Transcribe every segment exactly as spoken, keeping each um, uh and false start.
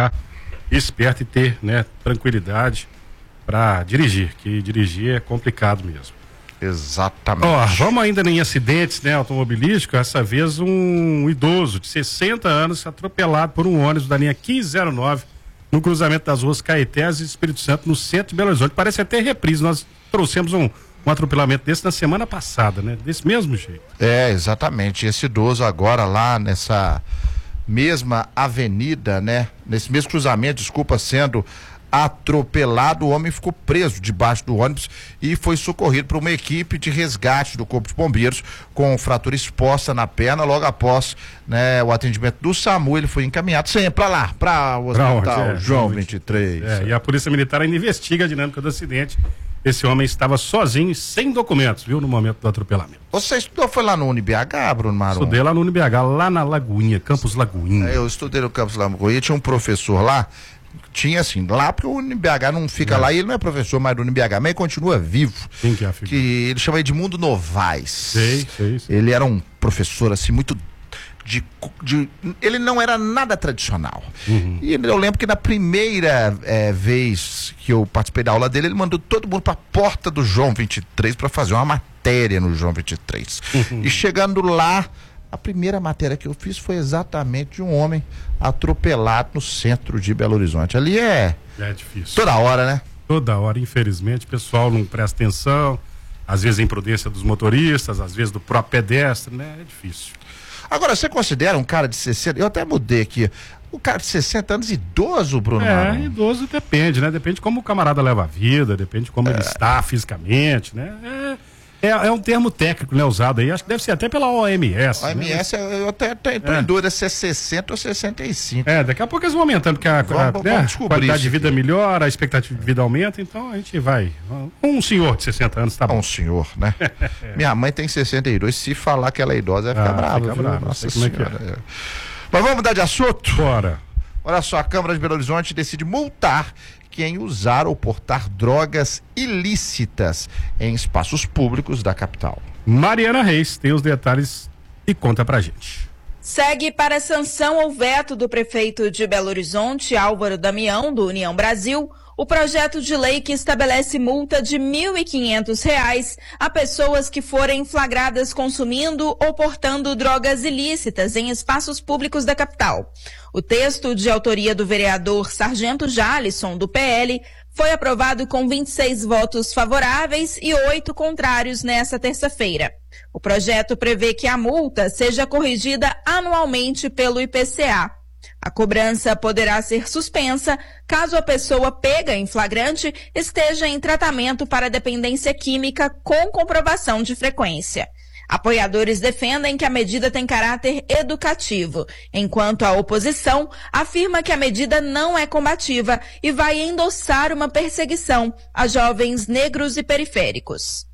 ficar esperto e ter, né, tranquilidade para dirigir, que dirigir é complicado mesmo. Exatamente. Ó, vamos ainda em acidentes, né, automobilísticos. Essa vez um idoso de sessenta anos atropelado por um ônibus da linha quinze zero nove no cruzamento das ruas Caetés e Espírito Santo, no centro de Belo Horizonte. Parece até reprise. Nós trouxemos um, um atropelamento desse na semana passada, né? Desse mesmo jeito. É, exatamente. Esse idoso agora lá nessa mesma avenida, né? Nesse mesmo cruzamento, desculpa, sendo atropelado, o homem ficou preso debaixo do ônibus e foi socorrido por uma equipe de resgate do Corpo de Bombeiros com fratura exposta na perna. Logo após, né, o atendimento do SAMU, ele foi encaminhado sempre para lá, para o hospital é, João vinte e três. É, e a Polícia Militar ainda investiga a dinâmica do acidente. Esse homem estava sozinho e sem documentos, viu, no momento do atropelamento. Você estudou, foi lá no UniBH, Bruno Marum? Estudei lá no UniBH, lá na Lagoinha, Campus Lagoinha. É, eu estudei no Campus Lagoinha, tinha um professor lá. Tinha assim, lá porque o UniBH não fica é. lá, e ele não é professor mais do UniBH, mas ele continua vivo. Quem que é a figura? Que ele chama Edmundo Novaes. Sei, sei, sei. Ele era um professor assim, muito de, de ele não era nada tradicional. Uhum. E eu lembro que na primeira é, vez que eu participei da aula dele, ele mandou todo mundo para a porta do João vinte e três para fazer uma matéria no João vinte e três. Uhum. E chegando lá, a primeira matéria que eu fiz foi exatamente de um homem atropelado no centro de Belo Horizonte. Ali é... É difícil. Toda hora, né? Toda hora, infelizmente. O pessoal não presta atenção. Às vezes a imprudência dos motoristas, às vezes do próprio pedestre, né? É difícil. Agora, você considera um cara de sessenta... Eu até mudei aqui. Um cara de sessenta anos idoso, Bruno É, Marum? idoso depende, né? Depende de como o camarada leva a vida, depende de como é. ele está fisicamente, né? É... É, é um termo técnico, né, usado aí, acho que deve ser até pela O M S. O M S, né? Eu até tô é. em dúvida se é sessenta ou sessenta e cinco. É, daqui a pouco eles vão aumentando, porque a, vamos, a, vamos né, a qualidade de vida aqui. melhora, a expectativa de vida aumenta, então a gente vai. Um senhor de sessenta anos tá bom. Um senhor, né? é. Minha mãe tem sessenta e dois, se falar que ela é idosa, vai ficar ah, brava. Fica brava, Nossa como senhora. É que é. Mas vamos mudar de assunto? Bora. Olha só, a Câmara de Belo Horizonte decide multar quem usar ou portar drogas ilícitas em espaços públicos da capital. Mariana Reis tem os detalhes e conta pra gente. Segue para sanção ou veto do prefeito de Belo Horizonte, Álvaro Damião, do União Brasil, o projeto de lei que estabelece multa de mil e quinhentos reais a pessoas que forem flagradas consumindo ou portando drogas ilícitas em espaços públicos da capital. O texto, de autoria do vereador Sargento Jalisson, do P L, foi aprovado com vinte e seis votos favoráveis e oito contrários nesta terça-feira. O projeto prevê que a multa seja corrigida anualmente pelo I P C A. A cobrança poderá ser suspensa caso a pessoa pega em flagrante esteja em tratamento para dependência química com comprovação de frequência. Apoiadores defendem que a medida tem caráter educativo, enquanto a oposição afirma que a medida não é combativa e vai endossar uma perseguição a jovens negros e periféricos.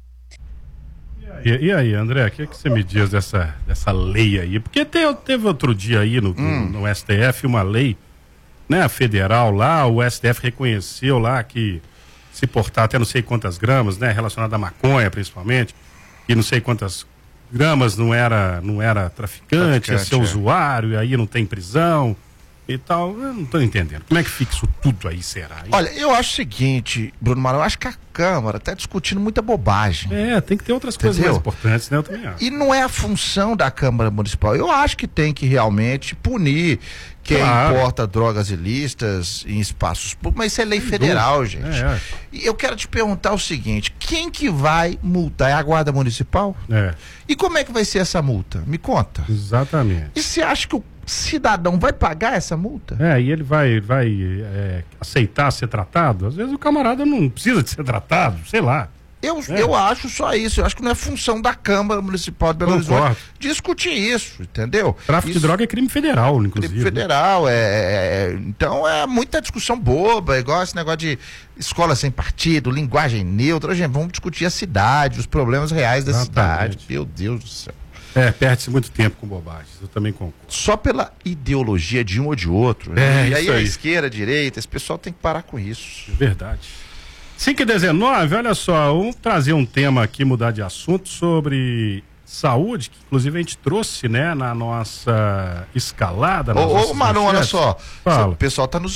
E, e aí, André, o que, que você me diz dessa, dessa lei aí? Porque te, teve outro dia aí no, hum. no, no S T F uma lei, né, federal lá, o S T F reconheceu lá que se portar até não sei quantas gramas, né, relacionada à maconha principalmente, e não sei quantas gramas não era, não era traficante, traficante ia ser é. usuário, e aí não tem prisão e tal. Eu não estou entendendo. Como é que fica isso tudo aí, será? Olha, eu acho o seguinte, Bruno Marum, eu acho que a Câmara está discutindo muita bobagem. É, tem que ter outras Entendeu? coisas mais importantes, né? Eu também acho. E não é a função da Câmara Municipal. Eu acho que tem que realmente punir quem claro. importa drogas ilícitas em espaços públicos, mas isso é lei Sem federal, dúvida. gente. É, é. E eu quero te perguntar o seguinte, quem que vai multar? É a Guarda Municipal? É. E como é que vai ser essa multa? Me conta. Exatamente. E você acha que o cidadão vai pagar essa multa? É, e ele vai, vai é, aceitar ser tratado? Às vezes o camarada não precisa de ser tratado, sei lá. Eu, é. eu acho só isso, eu acho que não é função da Câmara Municipal de Belo Horizonte discutir isso, entendeu? Tráfico isso, de droga é crime federal, inclusive. Crime federal, né? é, é, então é muita discussão boba, igual esse negócio de escola sem partido, linguagem neutra. Gente, vamos discutir a cidade, os problemas reais da Exatamente. cidade. Meu Deus do céu. É, perde-se muito tempo com bobagens, eu também concordo. Só pela ideologia de um ou de outro. Né? É, e aí, aí a esquerda, a direita, esse pessoal tem que parar com isso. Verdade. cinco e dezenove, olha só, vamos trazer um tema aqui, mudar de assunto, sobre saúde, que inclusive a gente trouxe, né, na nossa escalada. Ô, ô Marum, olha só, Fala. o pessoal tá nos